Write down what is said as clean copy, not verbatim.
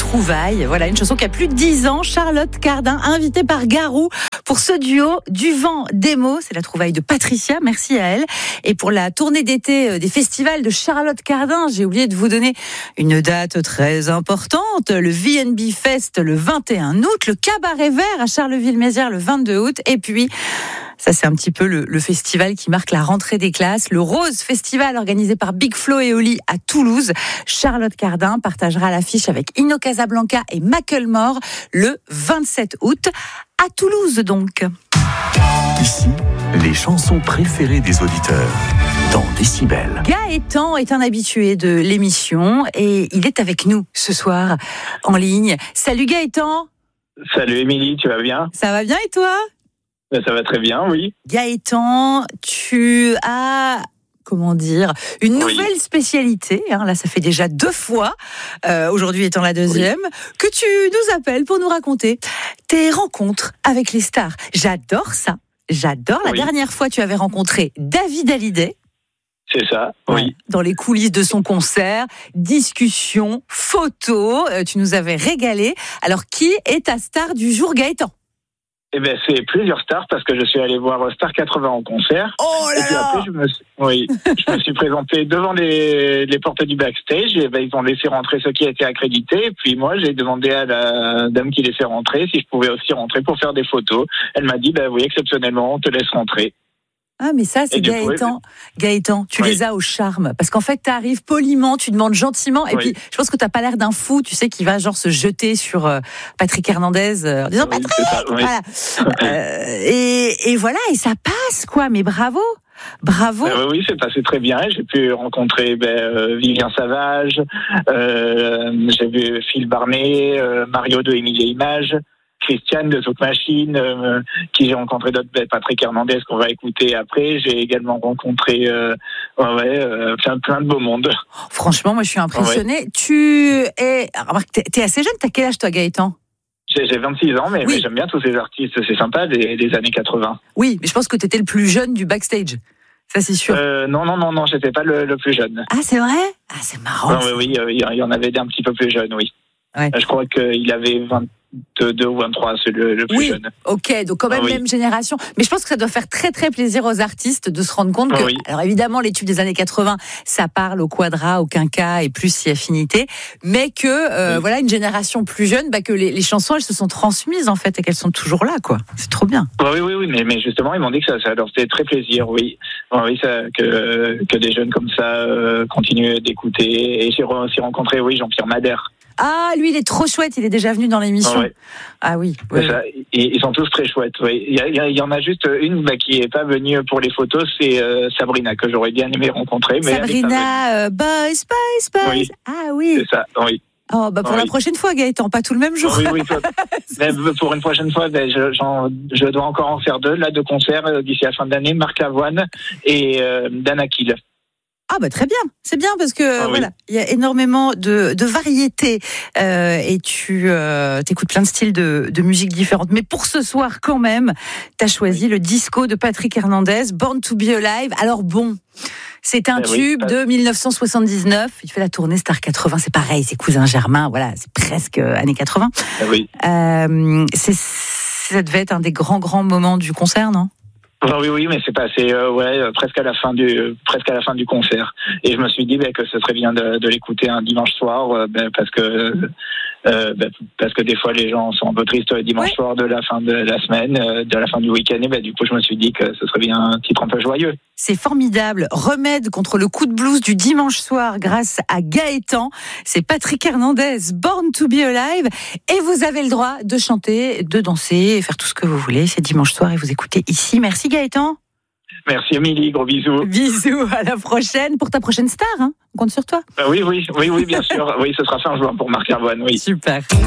Trouvailles. Voilà, une chanson qui a plus de 10 ans. Charlotte Cardin, invitée par Garou pour ce duo Du vent des mots. C'est la trouvaille de Patricia, merci à elle. Et pour la tournée d'été des festivals de Charlotte Cardin, j'ai oublié de vous donner une date très importante. Le VNB Fest le 21 août, le Cabaret Vert à Charleville-Mézières le 22 août. Et puis, ça, c'est un petit peu le festival qui marque la rentrée des classes. Le Rose Festival organisé par Big Flo et Oli à Toulouse. Charlotte Cardin partagera l'affiche avec Inno Casablanca et Macklemore le 27 août à Toulouse donc. Ici, les chansons préférées des auditeurs dans Décibel. Gaëtan est un habitué de l'émission et il est avec nous ce soir en ligne. Salut Gaëtan. Salut Émilie, tu vas bien ? Ça va bien et toi ? Ça va très bien, oui. Gaëtan, tu as, une nouvelle spécialité. Là, ça fait déjà 2 fois, aujourd'hui étant la deuxième, que tu nous appelles pour nous raconter tes rencontres avec les stars. J'adore ça. J'adore. La dernière fois, tu avais rencontré David Hallyday. C'est ça, oui. Dans les coulisses de son concert, discussion, photos, tu nous avais régalé. Alors, qui est ta star du jour, Gaëtan ? Eh ben, c'est plusieurs stars parce que je suis allé voir Star 80 en concert. Oh là et puis après, je me suis présenté devant les portes du backstage et ils ont laissé rentrer ceux qui étaient accrédités. Et puis moi, j'ai demandé à la dame qui laissait rentrer si je pouvais aussi rentrer pour faire des photos. Elle m'a dit, oui, exceptionnellement, on te laisse rentrer. Ah, mais ça, c'est Gaëtan. Gaëtan, tu les as au charme. Parce qu'en fait, tu arrives poliment, tu demandes gentiment. Et puis, je pense que tu n'as pas l'air d'un fou, tu sais, qui va se jeter sur Patrick Hernandez en disant Patrick ça, voilà. Et voilà, et ça passe, quoi. Mais bravo. Bravo. Oui, c'est passé très bien. J'ai pu rencontrer Vivien Savage, j'ai vu Phil Barnet, Mario de Émile et Images, Christiane de Zouk Machine, qui j'ai rencontré d'autres, Patrick Hernandez qu'on va écouter après. J'ai également rencontré plein de beau monde. Franchement, moi je suis impressionnée. T'es assez jeune, t'as quel âge toi Gaëtan ? J'ai 26 ans, mais j'aime bien tous ces artistes, c'est sympa, des années 80. Oui, mais je pense que t'étais le plus jeune du backstage. Ça, c'est sûr. Non, j'étais pas le plus jeune. Ah, c'est vrai ? Ah, c'est marrant. Oui, il y en avait un petit peu plus jeunes, oui. Ouais. Je crois qu'il avait 22 ou 23, c'est le plus jeune. Ok, donc quand même même génération. Mais je pense que ça doit faire très très plaisir aux artistes de se rendre compte que, alors évidemment, les tubes des années 80, ça parle au quadra, au quinca et plus si affinité, mais que voilà, une génération plus jeune, que les chansons, elles se sont transmises en fait et qu'elles sont toujours là, quoi. C'est trop bien. Oui, mais justement, ils m'ont dit que ça leur faisait très plaisir, que des jeunes comme ça continuent d'écouter. Et j'ai aussi rencontré, Jean-Pierre Madère. Ah, lui, il est trop chouette, il est déjà venu dans l'émission. Ah oui. Ça, ils sont tous très chouettes. Il y en a juste une qui n'est pas venue pour les photos, c'est Sabrina, que j'aurais bien aimé rencontrer. Mais Boys. Oui. Ah oui. C'est ça, oui. Oh, pour la prochaine fois, Gaëtan, pas tout le même jour. Oui. Pour une prochaine fois, je dois encore en faire 2 concerts d'ici la fin de l'année, Marc Lavoine et Dan Akil. Ah très bien, c'est bien parce que il y a énormément de variétés et tu écoutes plein de styles de musique différentes. Mais pour ce soir quand même, tu as choisi le disco de Patrick Hernandez, Born to be Alive. Alors c'est un tube de 1979. Il fait la tournée Star 80, c'est pareil, c'est Cousin Germain, voilà, c'est presque années 80. Ça devait être un des grands moments du concert, non ? Oui, mais c'est passé presque à la fin du concert. Et je me suis dit que ce serait bien de l'écouter un dimanche soir, parce que des fois les gens sont un peu tristes dimanche soir de la fin de la semaine, de la fin du week-end. Et du coup, je me suis dit que ce serait bien un titre un peu joyeux. C'est formidable. Remède contre le coup de blues du dimanche soir grâce à Gaëtan. C'est Patrick Hernandez, Born to be Alive. Et vous avez le droit de chanter, de danser et faire tout ce que vous voulez. C'est dimanche soir et vous écoutez ici. Merci Gaëtan. Merci Émilie, gros bisous. Bisous, à la prochaine. Pour ta prochaine star, on compte sur toi. Oui, bien sûr. Oui, ce sera fin juin pour Marc Lavoine, oui. Super.